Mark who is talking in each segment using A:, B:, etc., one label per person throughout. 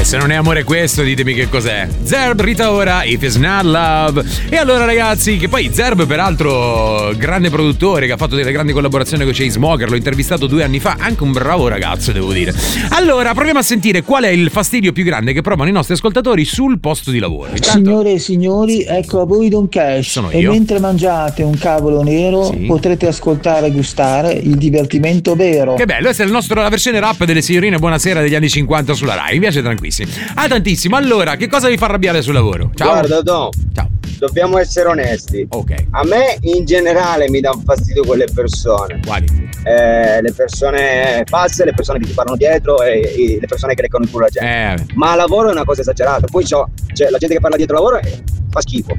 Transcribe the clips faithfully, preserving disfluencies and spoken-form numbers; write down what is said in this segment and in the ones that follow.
A: se non è amore questo, ditemi che cos'è. Zerb, Rita Ora, If It's Not Love. E allora ragazzi, che poi Zerb peraltro grande produttore che ha fatto delle grandi collaborazioni con Chainsmokers, l'ho intervistato due anni fa, anche un bravo ragazzo devo dire. Allora proviamo a sentire qual è il fastidio più grande che provano i nostri ascoltatori sul posto di lavoro. Intanto...
B: Signore e signori, ecco a voi Don Cash.
A: Sono
B: e
A: io.
B: mentre mangiate un cavolo nero sì. potrete ascoltare e gustare il divertimento vero.
A: Che bello, questa è il nostro, la versione rap delle signorine Buonasera degli anni cinquanta sulla Rai, mi piace tranquillissimo. Ah, tantissimo. Allora, che cosa vi fa arrabbiare sul lavoro? Ciao.
C: Guarda Don,
A: ciao.
C: Dobbiamo essere onesti.
A: Ok.
C: A me in generale mi dà un fastidio quelle persone.
A: Quali?
C: Eh, le persone false, le persone che ti parlano dietro e, e le persone che leccano il culo alla gente.
A: Eh.
C: Ma al lavoro è una cosa esagerata. Poi c'ho, cioè, la gente che parla dietro al lavoro è, fa schifo.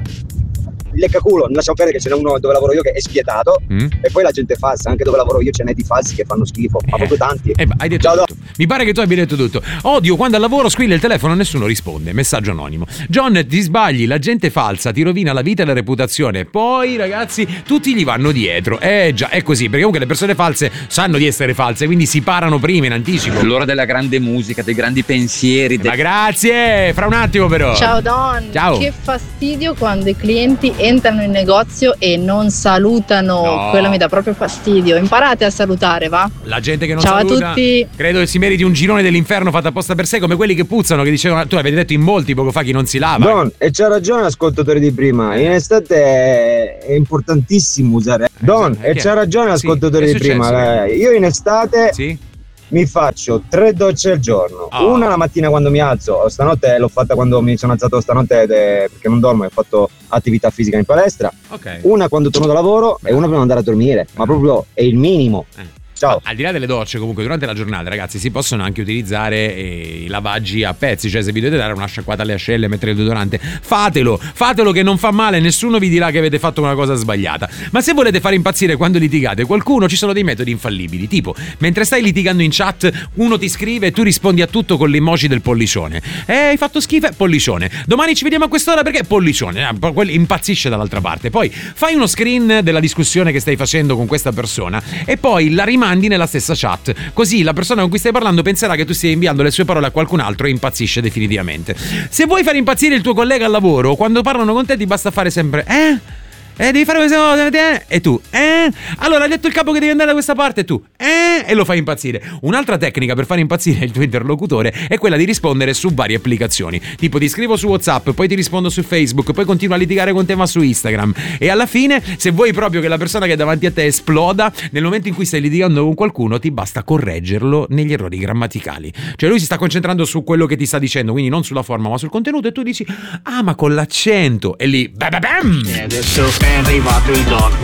C: Il leccaculo, non lasciamo perdere che ce n'è uno dove lavoro io che è spietato mm. e poi la gente falsa, anche dove lavoro io ce n'è di falsi che fanno schifo, ma
A: eh.
C: proprio tanti.
A: Eh, hai detto
C: Ciao,
A: tutto. Mi pare che tu abbia detto tutto. Odio quando al lavoro squilla il telefono e nessuno risponde. Messaggio anonimo. John, ti sbagli, la gente falsa ti rovina la vita e la reputazione. Poi ragazzi, tutti gli vanno dietro. Eh già, è così, perché comunque le persone false sanno di essere false, quindi si parano prima in anticipo.
D: L'ora della grande musica, dei grandi pensieri.
A: Ma grazie, fra un attimo però.
E: Ciao Don.
A: Ciao.
E: Che fastidio quando i clienti entrano in negozio e non salutano,
A: no.
E: Quello mi dà proprio fastidio. Imparate a salutare, va?
A: La gente che non
E: Ciao
A: saluta,
E: a tutti.
A: credo che si meriti un girone dell'inferno fatto apposta per sé, come quelli che puzzano, che dicevano, tu avete detto in molti poco fa chi non si lava.
C: Don, e c'ha ragione l'ascoltatore di prima, in estate è importantissimo usare. Don,
A: eh,
C: e c'ha ragione l'ascoltatore
A: sì,
C: di prima, eh, io in estate
A: sì?
C: mi faccio tre docce al giorno.
A: Oh.
C: Una la mattina quando mi alzo, stanotte l'ho fatta quando mi sono alzato stanotte perché non dormo e ho fatto attività fisica in palestra.
A: Okay.
C: Una quando torno da lavoro e una prima di andare a dormire, ma proprio è il minimo.
A: Eh.
C: Ciao.
A: Al di là delle docce, comunque durante la giornata, ragazzi, si possono anche utilizzare eh, i lavaggi a pezzi, cioè se vi dovete dare una sciacquata alle ascelle e mettere il deodorante, fatelo, fatelo che non fa male, nessuno vi dirà che avete fatto una cosa sbagliata. Ma se volete fare impazzire quando litigate qualcuno, ci sono dei metodi infallibili, tipo mentre stai litigando in chat, uno ti scrive e tu rispondi a tutto con l'emoji del pollicione. Eh, hai fatto schifo, pollicione. Domani ci vediamo a quest'ora perché pollicione. Eh, impazzisce dall'altra parte. Poi fai uno screen della discussione che stai facendo con questa persona e poi la rimandi nella stessa chat, così la persona con cui stai parlando penserà che tu stia inviando le sue parole a qualcun altro e impazzisce definitivamente. Se vuoi fare impazzire il tuo collega al lavoro, quando parlano con te ti basta fare sempre eh? Eh, devi fare questa cosa, eh? E tu, eh? Allora, hai detto il capo che devi andare da questa parte e tu, eh? E lo fai impazzire. Un'altra tecnica per fare impazzire il tuo interlocutore è quella di rispondere su varie applicazioni. Tipo, ti scrivo su WhatsApp, poi ti rispondo su Facebook, poi continuo a litigare con te ma su Instagram. E alla fine, se vuoi proprio che la persona che è davanti a te esploda, nel momento in cui stai litigando con qualcuno, ti basta correggerlo negli errori grammaticali. Cioè, lui si sta concentrando su quello che ti sta dicendo, quindi non sulla forma ma sul contenuto, e tu dici, ah, ma con l'accento. E lì, bam, bam, bam.
F: E adesso è arrivato il doc,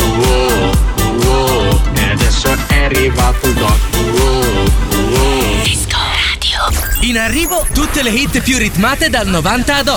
F: wow, wow. E adesso è arrivato il doc, wow, wow.
G: Disco Radio. In arrivo tutte le hit più ritmate dal novanta ad oggi.